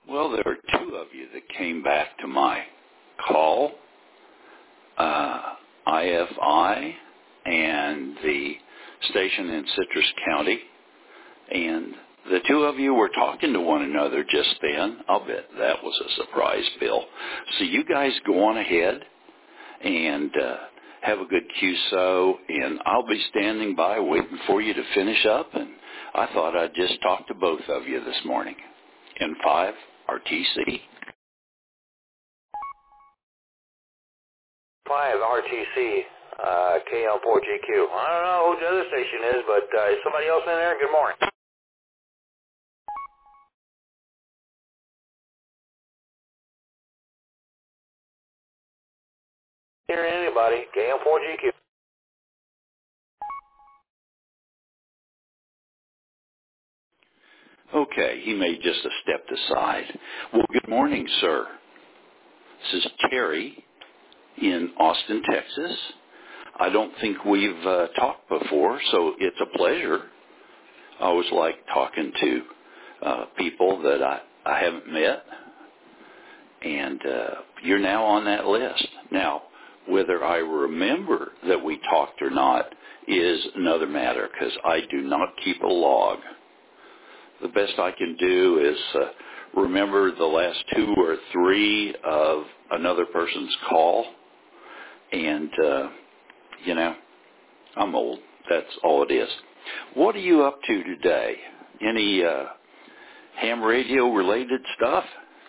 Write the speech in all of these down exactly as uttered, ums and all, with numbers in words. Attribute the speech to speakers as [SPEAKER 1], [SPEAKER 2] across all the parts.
[SPEAKER 1] Well, there were two of you that came back to my call, uh, I F I and the station in Citrus County. And the two of you were talking to one another just then. I'll bet that was a surprise, Bill. So you guys go on ahead and uh, have a good Q S O, and I'll be standing by waiting for you to finish up. And I thought I'd just talk to both of you this morning. N five, R T C.
[SPEAKER 2] five R T C, uh, K L four G Q. I don't know who the other station is, but uh, is somebody else in there? Good morning. Hearing anybody? K L four G Q.
[SPEAKER 1] Okay, he may just have stepped aside. Well, good morning, sir. This is Terry in Austin, Texas. I don't think we've uh, talked before, so it's a pleasure. I always like talking to uh, people that I, I haven't met, and uh, you're now on that list. Now, whether I remember that we talked or not is another matter, because I do not keep a log. The best I can do is uh, remember the last two or three of another person's call, and, uh, you know, I'm old. That's all it is. What are you up to today? Any uh, ham radio related stuff?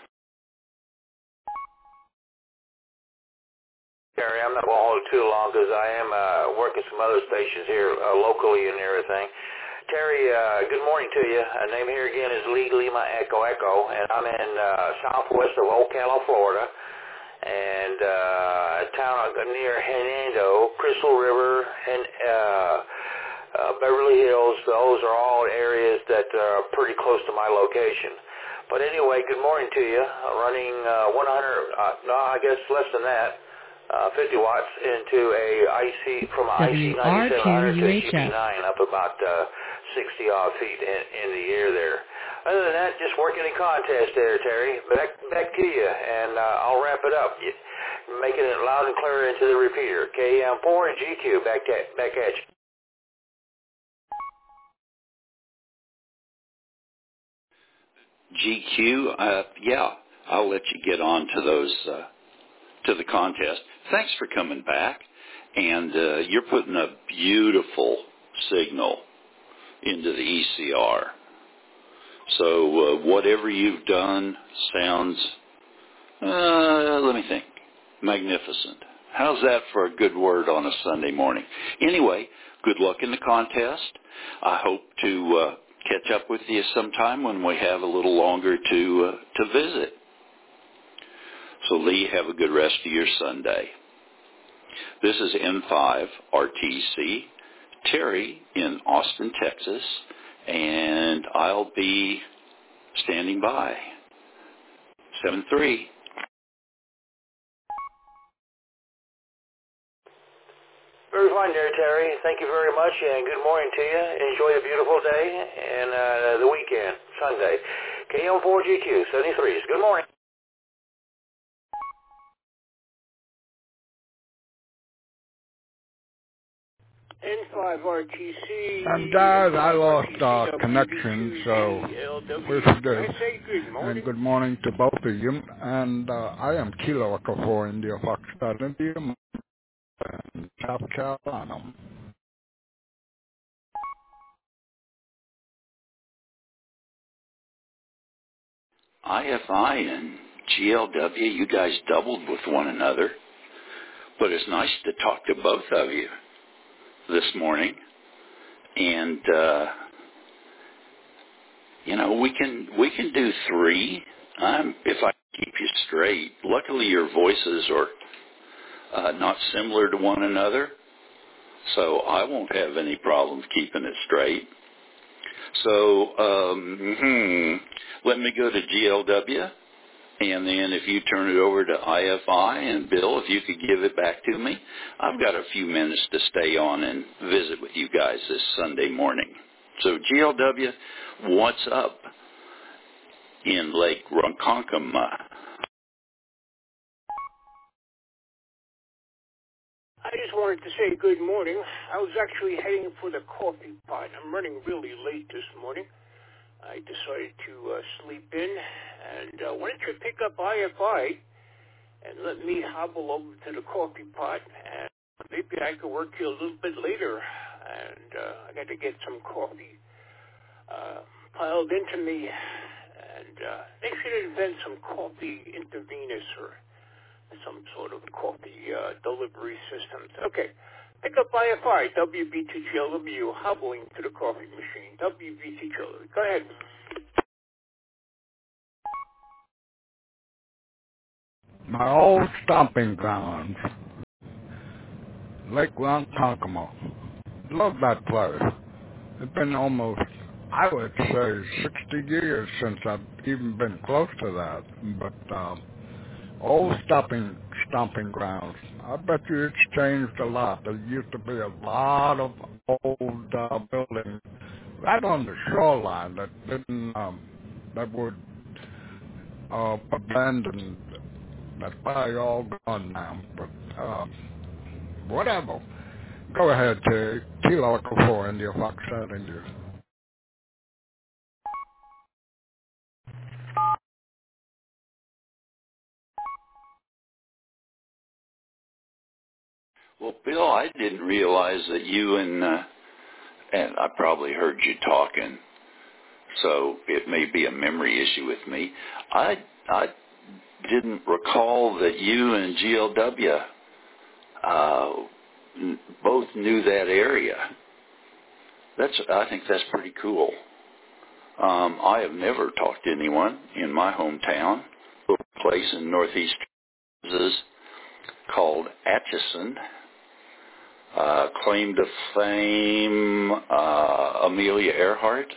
[SPEAKER 2] Terry, I'm not going to hold it too long because I am uh, working some other stations here uh, locally and everything. Terry, uh, good morning to you. Uh, name here again is Lee Lima Echo Echo, and I'm in uh, southwest of Ocala, Florida, and uh, a town near Hernando, Crystal River, and uh, uh, Beverly Hills. Those are all areas that are pretty close to my location. But anyway, good morning to you. Uh, running uh, one hundred, uh, no, I guess less than that. Uh, fifty watts into a I C from I C ninety-seven hundred to U B nine up about uh, sixty odd feet in, in the air there. Other than that, just working a contest there, Terry. Back back to you, and uh, I'll wrap it up. You, making it loud and clear into the repeater. K M four and G Q back at back at you.
[SPEAKER 1] G Q, uh, yeah, I'll let you get on to those, uh, to the contest. Thanks for coming back, and uh, you're putting a beautiful signal into the E C R. So uh, whatever you've done sounds, uh, let me think, magnificent. How's that for a good word on a Sunday morning? Anyway, good luck in the contest. I hope to uh, catch up with you sometime when we have a little longer to uh, to visit. So, Lee, have a good rest of your Sunday. This is N five R T C, Terry in Austin, Texas, and I'll be standing by. seven three.
[SPEAKER 2] Very fine there, Terry. Thank you very much, and good morning to you. Enjoy a beautiful day and uh, the weekend, Sunday. K M four G Q seventy-threes. Good morning.
[SPEAKER 3] N five R T C.
[SPEAKER 4] I'm Dad. I lost uh, connection, so we're good. And good morning to both of you. And uh, I am Kilo Echo four India Foxtrot India, and South Carolina.
[SPEAKER 1] I F I and G L W, you guys doubled with one another, but it's nice to talk to both of you this morning. And uh, you know, we can we can do three. Um, if I keep you straight. Luckily, your voices are uh, not similar to one another, so I won't have any problems keeping it straight. So um, hmm, let me go to G L W, and then if you turn it over to I F I, and Bill, if you could give it back to me, I've got a few minutes to stay on and visit with you guys this Sunday morning. So G L W, what's up? in Lake Ronkonkoma.
[SPEAKER 3] I just wanted to say good morning. I was actually heading for the coffee pot. I'm running really late this morning. I decided to uh, sleep in, and uh, why don't you pick up I F I and let me hobble over to the coffee pot, and maybe I could work you a little bit later. And uh, I got to get some coffee uh, piled into me, and uh, they should invent some coffee intravenous or some sort of coffee uh, delivery systems. Okay, pick up I F I, W B T G L W, hobbling to the coffee machine, W B T G L W. Go ahead.
[SPEAKER 4] My old stomping grounds, Lake Ronkonkoma. Love that place. It's been almost, I would say, sixty years since I've even been close to that. But um, old stomping stomping grounds. I bet you it's changed a lot. There used to be a lot of old uh, buildings right on the shoreline that didn't um, that would uh, abandoned. That's probably all gone now. But um, whatever. Go ahead, Terry. Kilo Echo four India Foxtrot India.
[SPEAKER 1] Well, Bill, I didn't realize that you and, uh, and I probably heard you talking, so it may be a memory issue with me. I, I didn't recall that you and G L W uh, n- both knew that area. That's, I think that's pretty cool. Um, I have never talked to anyone in my hometown, a place in northeast Texas called Atchison. Uh, claim to fame, uh, Amelia Earhart,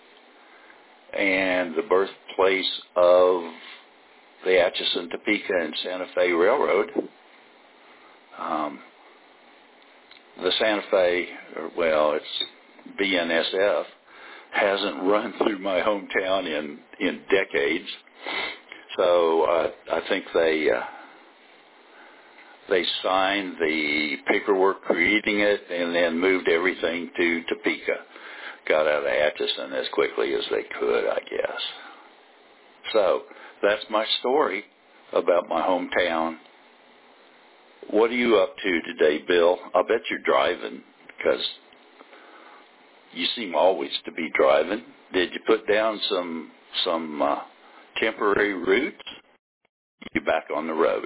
[SPEAKER 1] and the birthplace of the Atchison, Topeka, and Santa Fe Railroad. Um, the Santa Fe, or, well, it's B N S F, hasn't run through my hometown in, in decades. So uh, I think they uh, they signed the paperwork creating it and then moved everything to Topeka. Got out of Atchison as quickly as they could, I guess. So that's my story about my hometown. What are you up to today, Bill? I bet you're driving because you seem always to be driving. Did you put down some some uh, temporary routes? You back on the road?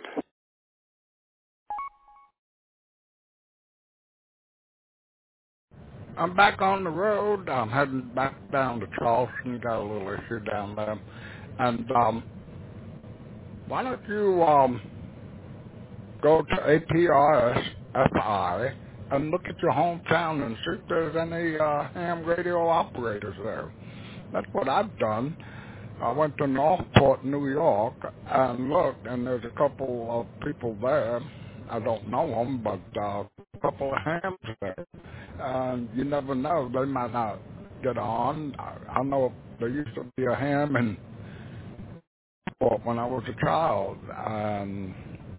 [SPEAKER 4] I'm back on the road. I'm heading back down to Charleston. Got a little issue down there. And um, why don't you um, go to A P R S F I and look at your hometown and see if there's any uh, ham radio operators there. That's what I've done. I went to Northport, New York, and looked, and there's a couple of people there. I don't know them, but uh, a couple of hams there. And you never know, they might not get on. I, I know there used to be a ham in Northport when I was a child, and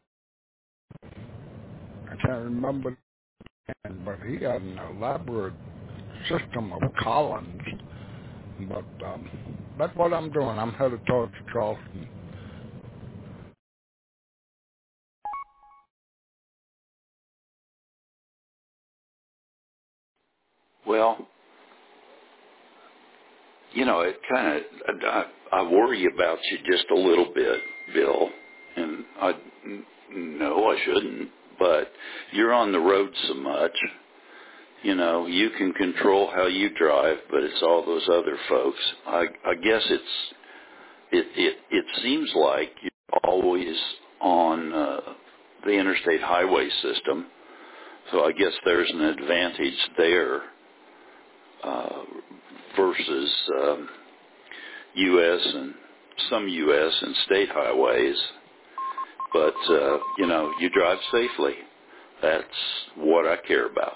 [SPEAKER 4] I can't remember the name, but he had an elaborate system of columns. But um, that's what I'm doing. I'm headed towards Charleston.
[SPEAKER 1] Well, you know, it kind of, I, I worry about you just a little bit, Bill, and I, no, I shouldn't, but you're on the road so much, you know, you can control how you drive, but it's all those other folks. I, I guess it's, it, it, it seems like you're always on uh, the interstate highway system, so I guess there's an advantage there. Uh, versus um, U S and some U S and state highways. But, uh, you know, you drive safely. That's what I care about.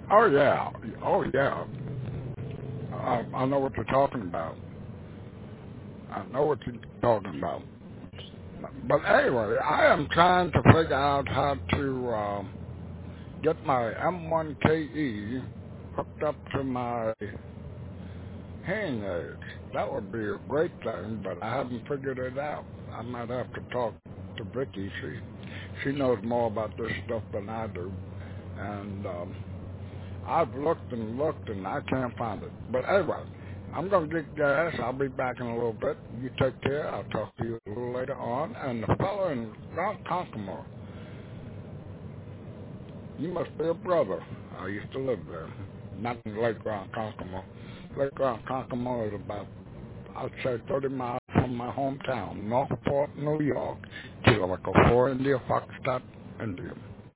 [SPEAKER 4] Oh, yeah. Oh, yeah. I, I know what you're talking about. I know what you're talking about. But anyway, I am trying to figure out how to uh, get my M one K E hooked up to my hearing aids. That would be a great thing, but I haven't figured it out. I might have to talk to Vicky. She, she knows more about this stuff than I do. And um, I've looked and looked, and I can't find it. But anyway, I'm going to get gas. I'll be back in a little bit. You take care. I'll talk to you a little later on. And the fellow in Ronkonkoma, you must be a brother. I used to live there. Not in Lake Ronkonkoma. Lake Ronkonkoma is about, I'd say, thirty miles from my hometown, Northport, New York. Kilo Echo four India, Foxtrot, India.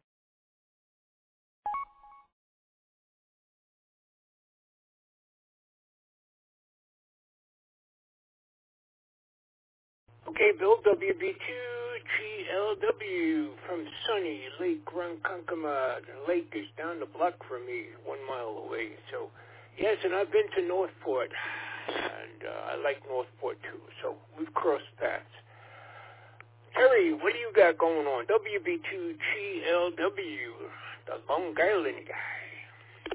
[SPEAKER 3] Okay, Bill, W B two G L W from sunny Lake Ronkonkoma. The lake is down the block from me, one mile away. So, yes, and I've been to Northport, and uh, I like Northport too. So we've crossed paths. Terry, what do you got going on? W B two G L W, the Long Island guy.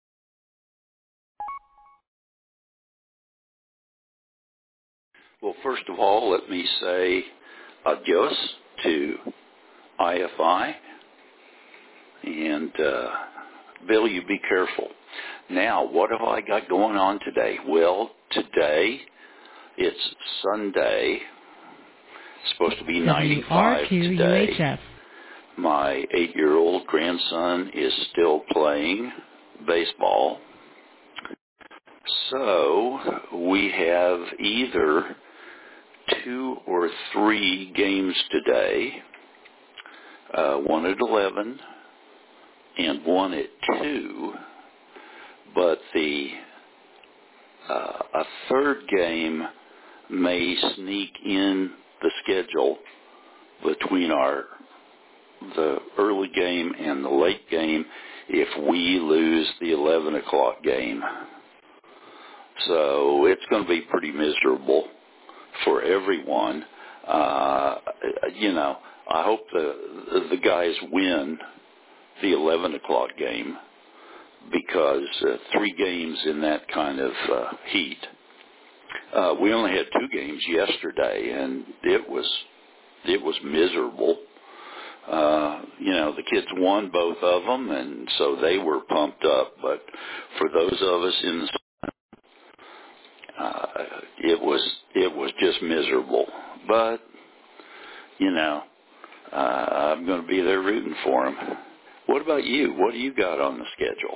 [SPEAKER 1] Well, first of all, let me say adios to I F I. And, uh, Bill, you be careful. Now, what have I got going on today? Well, today, it's Sunday. It's supposed to be ninety-five today. My eight-year-old grandson is still playing baseball. So we have either two or three games today, uh, one at eleven and one at two, but the uh, a third game may sneak in the schedule between our the early game and the late game if we lose the eleven o'clock game. So it's going to be pretty miserable for everyone. Uh, you know, I hope the the guys win the eleven o'clock game because uh, three games in that kind of uh, heat. Uh, we only had two games yesterday, and it was it was miserable. Uh, you know, the kids won both of them, and so they were pumped up. But for those of us in the Uh, it was it was just miserable, but you know uh, I'm going to be there rooting for him. What about you? What do you got on the schedule?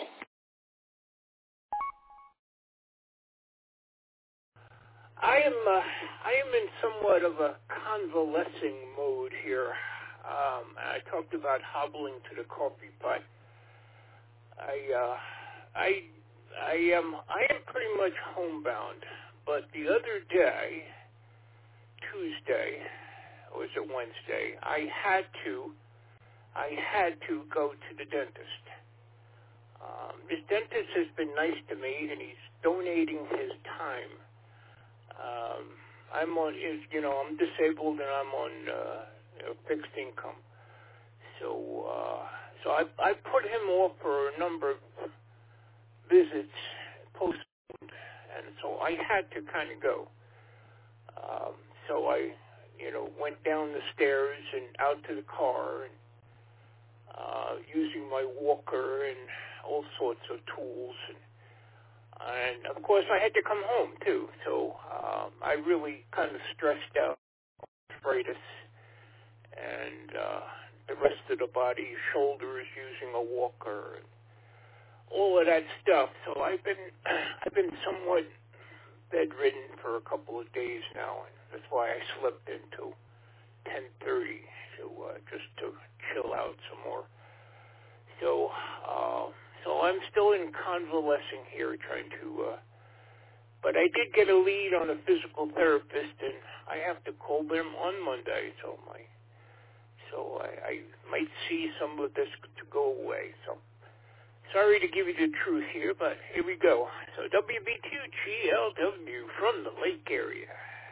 [SPEAKER 3] I am uh, I am in somewhat of a convalescing mode here. Um, I talked about hobbling to the coffee pot. I uh, I I am I am pretty much homebound, but the other day, Tuesday, or was it Wednesday? I had to I had to go to the dentist. Um, this dentist has been nice to me, and he's donating his time. Um, I'm on, is you know, I'm disabled and I'm on uh, you know, fixed income. So, uh, so I I put him off for a number of visits, postponed, and so I had to kind of go. Um, so I, you know, went down the stairs and out to the car, and uh, using my walker and all sorts of tools, and. And, of course, I had to come home, too. So um, I really kind of stressed out arthritis and uh, the rest of the body, shoulders using a walker, and all of that stuff. So I've been I've been somewhat bedridden for a couple of days now, and that's why I slept into ten thirty to uh, just to chill out some more. So. Uh, So I'm still in convalescing here, trying to, uh, but I did get a lead on a physical therapist, and I have to call them on Monday, so my, so I, I might see some of this to go away. So, Sorry to give you the truth here, but here we go. So W B two G L W from the lake area.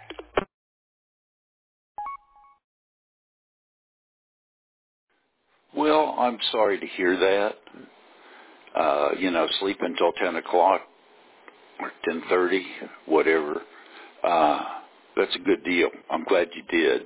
[SPEAKER 1] Well, I'm sorry to hear that. Uh, you know, sleep until ten o'clock or ten thirty, whatever. Uh, that's a good deal. I'm glad you did.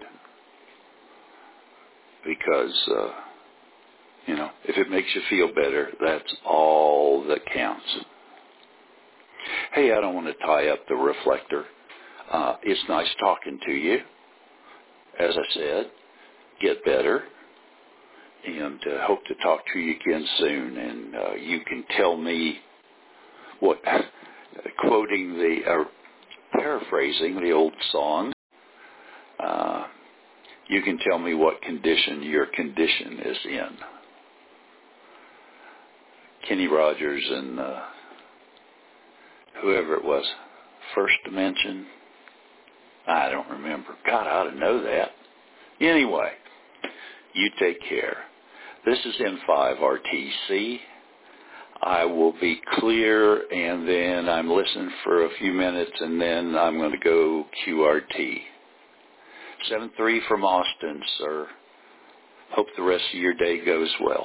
[SPEAKER 1] Because, uh, you know, if it makes you feel better, that's all that counts. Hey, I don't want to tie up the reflector. Uh, it's nice talking to you. As I said, get better. And uh, hope to talk to you again soon. And uh, you can tell me what, quoting the, uh, paraphrasing the old song, uh, you can tell me what condition your condition is in. Kenny Rogers and uh, whoever it was, First Dimension, I don't remember. God, I ought to know that. Anyway, you take care. This is N five R T C. I will be clear, and then I'm listening for a few minutes, and then I'm going to go Q R T. seven three from Austin, sir. Hope the rest of your day goes well.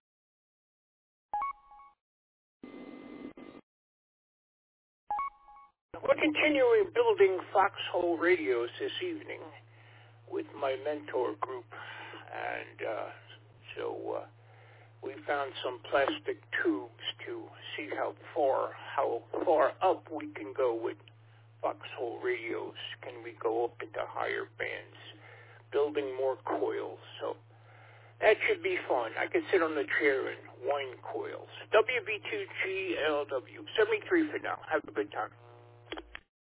[SPEAKER 3] We're continuing building foxhole radios this evening with my mentor group, and uh, so uh, we found some plastic tubes to see how far how far up we can go with foxhole radios. Can we go up into higher bands, building more coils? So that should be fun. I can sit on the chair and wind coils. W B two G L W, seventy-three for now. Have a good time.